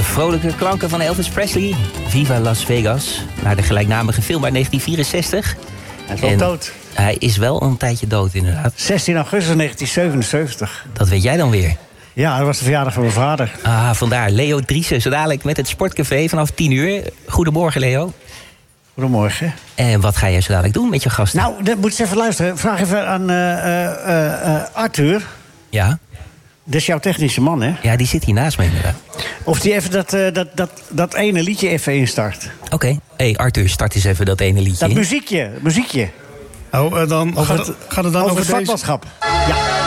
De vrolijke klanken van Elvis Presley. Viva Las Vegas. Naar de gelijknamige film uit 1964. Hij is wel dood. Hij is wel een tijdje dood, inderdaad. 16 augustus 1977. Dat weet jij dan weer. Ja, dat was de verjaardag van mijn vader. Vandaar. Leo Driessen, zo dadelijk met het Sportcafé vanaf 10 uur. Goedemorgen, Leo. Goedemorgen. En wat ga jij zo dadelijk doen met je gasten? Nou, dat moet je even luisteren. Vraag even aan Arthur. Ja? Dat is jouw technische man, hè? Ja, die zit hier naast me, inderdaad. Of die even dat ene liedje even instart. Oké. Hey, Arthur, start eens even dat ene liedje Dat in. muziekje. Oh, dan gaat het dan over het deze... vakmanschap. Ja.